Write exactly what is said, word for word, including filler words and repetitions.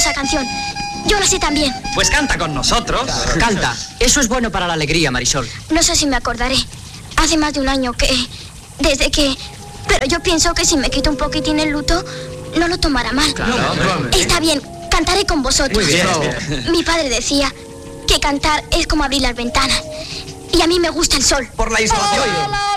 esa canción. Yo la sé también. Pues canta con nosotros. Canta. Eso es bueno para la alegría, Marisol. No sé si me acordaré. Hace más de un año que... Desde que... Pero yo pienso que si me quito un poquitín el luto, no lo tomará mal. Claro, no, Está bien, cantaré con vosotros. Muy bien. Mi padre decía que cantar es como abrir las ventanas. Y a mí me gusta el sol. Por la insolación.